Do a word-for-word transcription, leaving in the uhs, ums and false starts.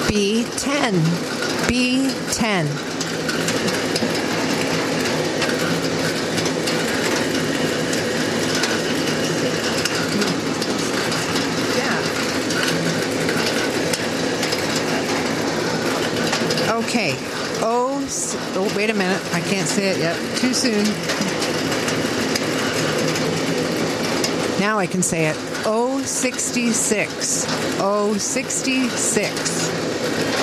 B ten. B ten. Okay. Oh, oh, wait a minute. I can't say it yet. Too soon. Now I can say it. oh sixty-six. oh sixty-six.